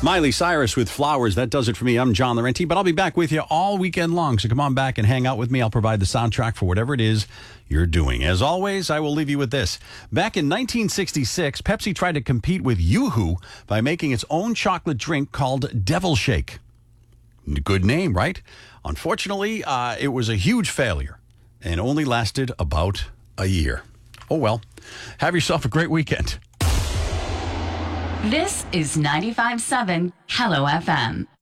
Miley Cyrus with Flowers. That does it for me. I'm John Laurenti, but I'll be back with you all weekend long. So come on back and hang out with me. I'll provide the soundtrack for whatever it is you're doing. As always, I will leave you with this. Back in 1966, Pepsi tried to compete with Yoo-Hoo by making its own chocolate drink called Devil Shake. Good name, right? Unfortunately, it was a huge failure and only lasted about a year. Oh, well. Have yourself a great weekend. This is 95.7 Hello FM.